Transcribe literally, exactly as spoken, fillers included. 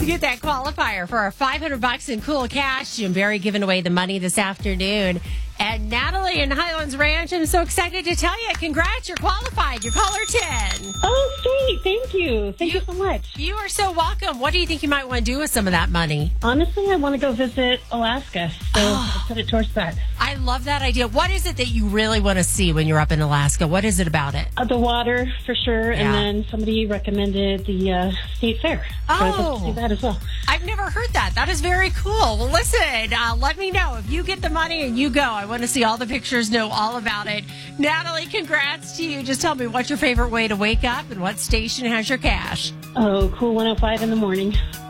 get that qualifier for our five hundred bucks in cool cash. Jim Barry giving away the money this afternoon. And Natalie in Highlands Ranch, I'm so excited to tell you, congrats, you're qualified. You're caller ten. Oh, sweet. Thank you. Thank you, you so much. You are so welcome. What do you think you might want to do with some of that money? Honestly, I want to go visit Alaska, so Oh. I'll put it towards that. I love that idea. What is it that you really want to see when you're up in Alaska? What is it about it? Uh, the water, for sure, Yeah. and then somebody recommended the uh, state fair. So I'd love to Oh. do that as well. I've never heard that. That is very cool. Well, listen, uh, let me know. If you get the money and you go, I want to see all the pictures, know all about it. Natalie, congrats to you. Just tell me, what's your favorite way to wake up and what station has your cash? Oh, cool one oh five in the morning.